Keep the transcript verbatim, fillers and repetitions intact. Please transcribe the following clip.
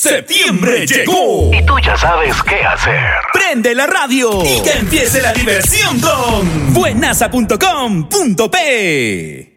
Septiembre llegó y tú ya sabes qué hacer. Prende la radio y que empiece la diversión con buenaza punto com punto pe.